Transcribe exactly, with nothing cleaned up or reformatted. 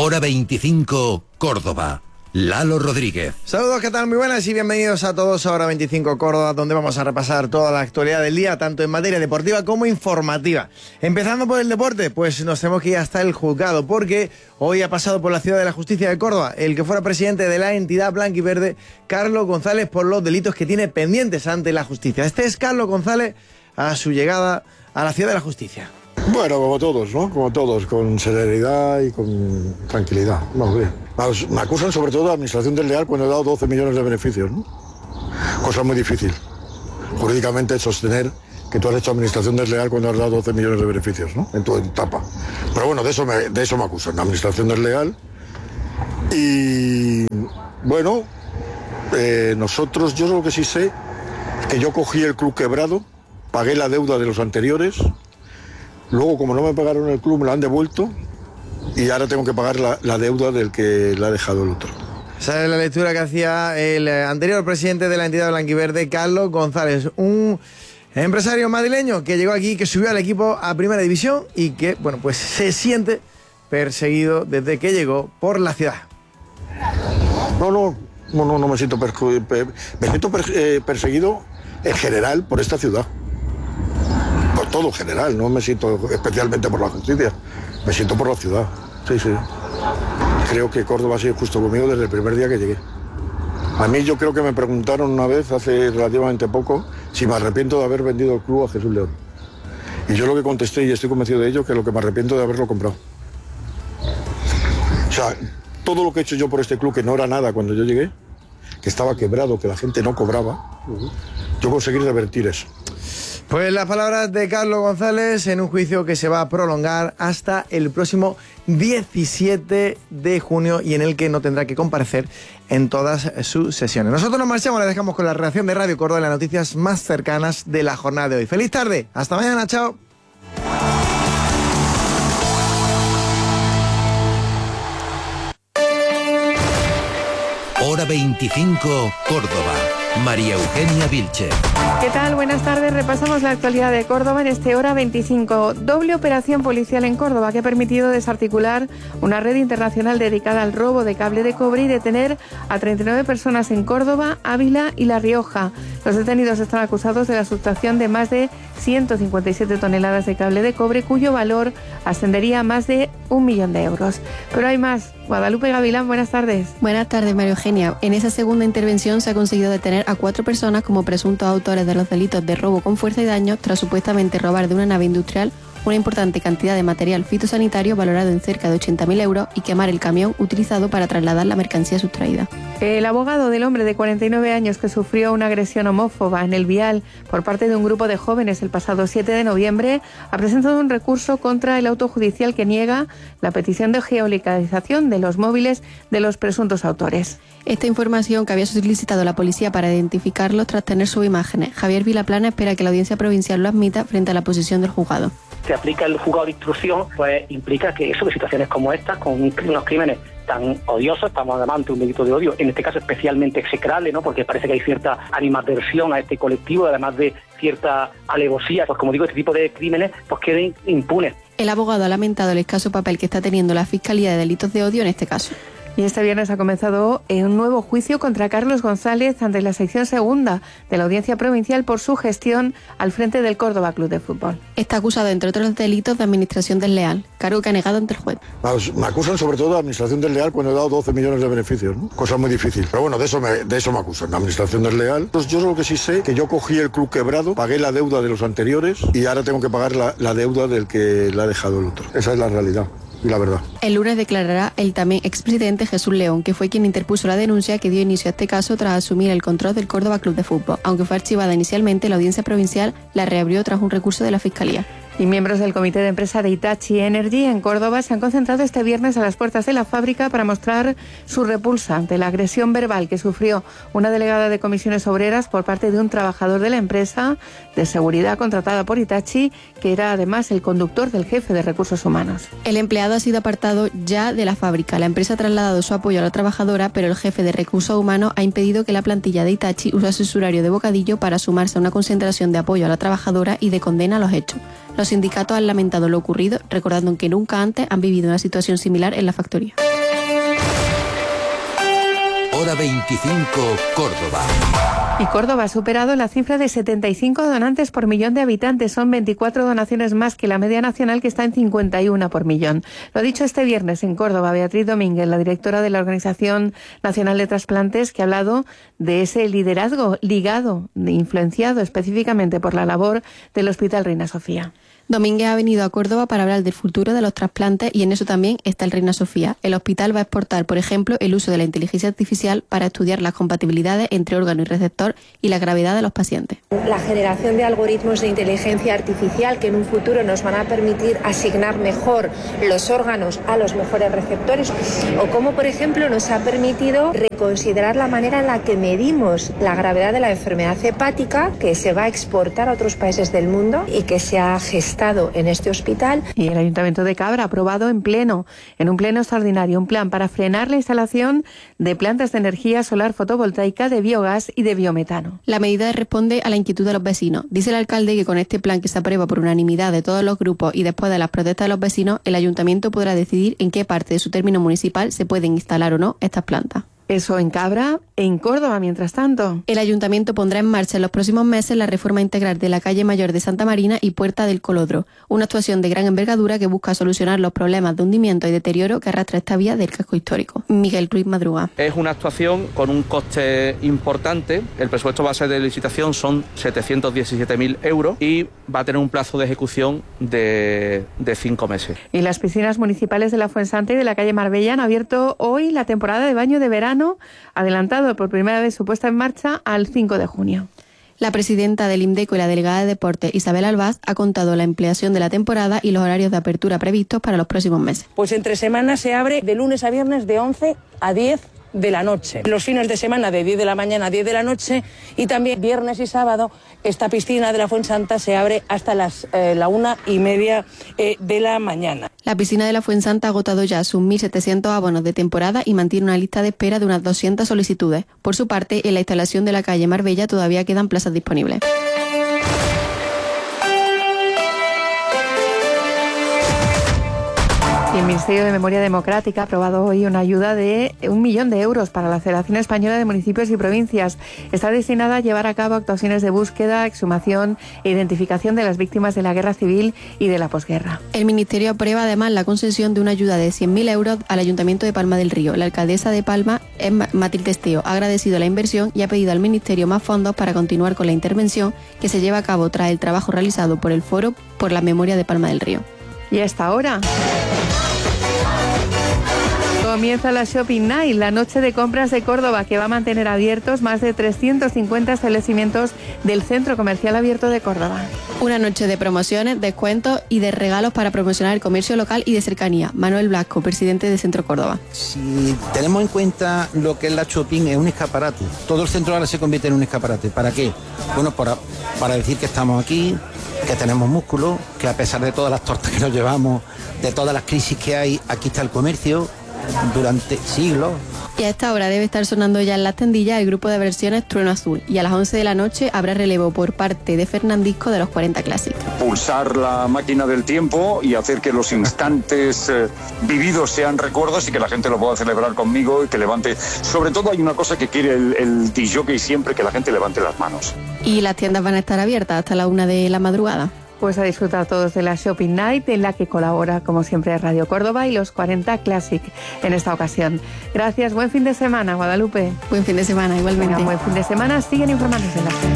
Hora veinticinco, Córdoba. Lalo Rodríguez. Saludos, ¿qué tal? Muy buenas y bienvenidos a todos a Hora veinticinco Córdoba, donde vamos a repasar toda la actualidad del día, tanto en materia deportiva como informativa. Empezando por el deporte, pues nos tenemos que ir hasta el juzgado, porque hoy ha pasado por la Ciudad de la Justicia de Córdoba el que fuera presidente de la entidad blanquiverde, Carlos González, por los delitos que tiene pendientes ante la justicia. Este es Carlos González a su llegada a la Ciudad de la Justicia. Bueno, como todos, ¿no? Como todos, con serenidad y con tranquilidad. Vamos bien. Me acusan sobre todo de administración desleal cuando he dado doce millones de beneficios, ¿no? Cosa muy difícil, jurídicamente, sostener que tú has hecho administración desleal cuando has dado doce millones de beneficios, ¿no? En tu etapa. Pero bueno, de eso me, de eso me acusan, de administración desleal. Y bueno, eh, nosotros, yo lo que sí sé es que yo cogí el club quebrado, pagué la deuda de los anteriores. Luego, como no me pagaron el club, me la han devuelto y ahora tengo que pagar la, la deuda del que la ha dejado el otro. Esa es la lectura que hacía el anterior presidente de la entidad blanquiverde, Carlos González, un empresario madrileño que llegó aquí, que subió al equipo a Primera División y que, bueno, pues se siente perseguido desde que llegó por la ciudad. No, no, no, no, no me siento, perju- per, me siento per, eh, perseguido en general por esta ciudad. Por todo en general, no me siento especialmente por la justicia, me siento por la ciudad, sí, sí. Creo que Córdoba ha sido justo conmigo desde el primer día que llegué. A mí yo creo que me preguntaron una vez, hace relativamente poco, si me arrepiento de haber vendido el club a Jesús León. Y yo lo que contesté, y estoy convencido de ello, que lo que me arrepiento de haberlo comprado. O sea, todo lo que he hecho yo por este club, que no era nada cuando yo llegué, que estaba quebrado, que la gente no cobraba, yo conseguí revertir eso. Pues las palabras de Carlos González en un juicio que se va a prolongar hasta el próximo diecisiete de junio y en el que no tendrá que comparecer en todas sus sesiones. Nosotros nos marchamos, les dejamos con la redacción de Radio Córdoba y las noticias más cercanas de la jornada de hoy. ¡Feliz tarde! ¡Hasta mañana! ¡Chao! Hora veinticinco, Córdoba. María Eugenia Vilche. ¿Qué tal? Buenas tardes. Repasamos la actualidad de Córdoba en este Hora veinticinco. Doble operación policial en Córdoba que ha permitido desarticular una red internacional dedicada al robo de cable de cobre y detener a treinta y nueve personas en Córdoba, Ávila y La Rioja. Los detenidos están acusados de la sustracción de más de ciento cincuenta y siete toneladas de cable de cobre, cuyo valor ascendería a más de un millón de euros. Pero hay más. Guadalupe Gavilán, buenas tardes. Buenas tardes, María Eugenia. En esa segunda intervención se ha conseguido detener a cuatro personas como presuntos autores de los delitos de robo con fuerza y daño tras supuestamente robar de una nave industrial una importante cantidad de material fitosanitario valorado en cerca de ochenta mil euros y quemar el camión utilizado para trasladar la mercancía sustraída. El abogado del hombre de cuarenta y nueve años que sufrió una agresión homófoba en el vial por parte de un grupo de jóvenes el pasado siete de noviembre ha presentado un recurso contra el auto judicial que niega la petición de geolocalización de los móviles de los presuntos autores. Esta información que había solicitado la policía para identificarlos tras tener sus imágenes. Javier Vilaplana espera que la audiencia provincial lo admita frente a la posición del juzgado. Se aplica el juzgado de instrucción, pues implica que eso, que situaciones como estas, con unos crímenes tan odiosos, estamos además ante un delito de odio, en este caso especialmente execrable, ¿no? Porque parece que hay cierta animadversión a este colectivo, además de cierta alevosía, pues como digo, este tipo de crímenes pues queden impunes. El abogado ha lamentado el escaso papel que está teniendo la Fiscalía de Delitos de Odio en este caso. Y este viernes ha comenzado un nuevo juicio contra Carlos González ante la sección segunda de la Audiencia Provincial por su gestión al frente del Córdoba Club de Fútbol. Está acusado, entre otros delitos, de administración desleal, cargo que ha negado ante el juez. Me acusan sobre todo de administración desleal cuando he dado doce millones de beneficios, ¿no? Cosa muy difícil. Pero bueno, de eso me, de eso me acusan, de administración desleal. Pues yo lo que sí sé, que yo cogí el club quebrado, pagué la deuda de los anteriores y ahora tengo que pagar la, la deuda del que la ha dejado el otro. Esa es la realidad. Y la verdad. El lunes declarará el también expresidente Jesús León, que fue quien interpuso la denuncia que dio inicio a este caso tras asumir el control del Córdoba Club de Fútbol. Aunque fue archivada inicialmente, la audiencia provincial la reabrió tras un recurso de la Fiscalía. Y miembros del comité de empresa de Hitachi Energy en Córdoba se han concentrado este viernes a las puertas de la fábrica para mostrar su repulsa ante la agresión verbal que sufrió una delegada de comisiones obreras por parte de un trabajador de la empresa de seguridad contratada por Hitachi, que era además el conductor del jefe de recursos humanos. El empleado ha sido apartado ya de la fábrica. La empresa ha trasladado su apoyo a la trabajadora, pero el jefe de recursos humanos ha impedido que la plantilla de Hitachi usase su horario de bocadillo para sumarse a una concentración de apoyo a la trabajadora y de condena a los hechos. Los sindicatos han lamentado lo ocurrido, recordando que nunca antes han vivido una situación similar en la factoría. Hora veinticinco, Córdoba. Y Córdoba ha superado la cifra de setenta y cinco donantes por millón de habitantes. Son veinticuatro donaciones más que la media nacional, que está en cincuenta y una por millón. Lo ha dicho este viernes en Córdoba Beatriz Domínguez, la directora de la Organización Nacional de Trasplantes, que ha hablado de ese liderazgo ligado, influenciado específicamente por la labor del Hospital Reina Sofía. Domínguez ha venido a Córdoba para hablar del futuro de los trasplantes y en eso también está el Reina Sofía. El hospital va a exportar, por ejemplo, el uso de la inteligencia artificial para estudiar las compatibilidades entre órgano y receptor y la gravedad de los pacientes. La generación de algoritmos de inteligencia artificial que en un futuro nos van a permitir asignar mejor los órganos a los mejores receptores, o como por ejemplo nos ha permitido reconsiderar la manera en la que medimos la gravedad de la enfermedad hepática, que se va a exportar a otros países del mundo y que se ha gestado en este hospital. Y el Ayuntamiento de Cabra ha aprobado en pleno, en un pleno extraordinario, un plan para frenar la instalación de plantas de energía solar fotovoltaica, de biogás y de biometano. La medida responde a la inquietud de los vecinos. Dice el alcalde que con este plan, que se aprueba por unanimidad de todos los grupos y después de las protestas de los vecinos, el Ayuntamiento podrá decidir en qué parte de su término municipal se pueden instalar o no estas plantas. Eso en Cabra, en Córdoba, mientras tanto. El Ayuntamiento pondrá en marcha en los próximos meses la reforma integral de la calle Mayor de Santa Marina y Puerta del Colodro, una actuación de gran envergadura que busca solucionar los problemas de hundimiento y deterioro que arrastra esta vía del casco histórico. Miguel Ruiz Madruga. Es una actuación con un coste importante. El presupuesto base de licitación son setecientos diecisiete mil euros y va a tener un plazo de ejecución de, de cinco meses. Y las piscinas municipales de la Fuensanta y de la calle Marbella han abierto hoy la temporada de baño de verano, adelantado por primera vez su puesta en marcha al cinco de junio. La presidenta del IMDECO y la delegada de Deportes, Isabel Albaz, ha contado la ampliación de la temporada y los horarios de apertura previstos para los próximos meses. Pues entre semanas se abre de lunes a viernes de once a diez de la noche. Los fines de semana de diez de la mañana a diez de la noche, y también viernes y sábado esta piscina de la Fuensanta se abre hasta las eh, la una y media eh, de la mañana. La piscina de la Fuensanta ha agotado ya sus mil setecientos abonos de temporada y mantiene una lista de espera de unas doscientas solicitudes. Por su parte, en la instalación de la calle Marbella todavía quedan plazas disponibles. Y el Ministerio de Memoria Democrática ha aprobado hoy una ayuda de un millón de euros para la Federación Española de Municipios y Provincias. Está destinada a llevar a cabo actuaciones de búsqueda, exhumación e identificación de las víctimas de la guerra civil y de la posguerra. El Ministerio aprueba además la concesión de una ayuda de cien mil euros al Ayuntamiento de Palma del Río. La alcaldesa de Palma, Matilde Esteo, ha agradecido la inversión y ha pedido al Ministerio más fondos para continuar con la intervención que se lleva a cabo tras el trabajo realizado por el Foro por la Memoria de Palma del Río. Y a esta hora comienza la Shopping Night, la noche de compras de Córdoba, que va a mantener abiertos más de trescientos cincuenta establecimientos del Centro Comercial Abierto de Córdoba. Una noche de promociones, descuentos y de regalos para promocionar el comercio local y de cercanía. Manuel Blasco, presidente de Centro Córdoba. Si tenemos en cuenta lo que es la Shopping, es un escaparate. Todo el centro ahora se convierte en un escaparate. ¿Para qué? Bueno, para, para decir que estamos aquí, que tenemos músculo, que a pesar de todas las tortas que nos llevamos, de todas las crisis que hay, aquí está el comercio durante siglos. Y a esta hora debe estar sonando ya en las tendillas el grupo de versiones Trueno Azul, y a las once de la noche habrá relevo por parte de Fernandisco de los cuarenta Classic. Pulsar la máquina del tiempo y hacer que los instantes eh, vividos sean recuerdos y que la gente lo pueda celebrar conmigo y que levante. Sobre todo hay una cosa que quiere el, el disjockey siempre, que la gente levante las manos. Y las tiendas van a estar abiertas hasta la una de la madrugada. Pues a disfrutar todos de la Shopping Night, en la que colabora, como siempre, Radio Córdoba y los cuarenta Classic en esta ocasión. Gracias, buen fin de semana, Guadalupe. Buen fin de semana, igualmente. Venga, buen fin de semana, siguen informándose en la